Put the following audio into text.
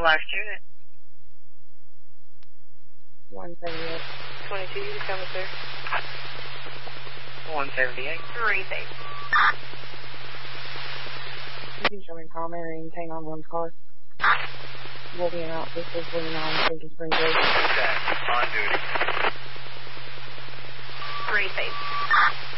Last unit. 178. 22, you can come with her. 178. 3, babe. You can show me primary and hang on one's car. We'll be in out 649 Central Spring Road. Okay, on duty. 3, babe.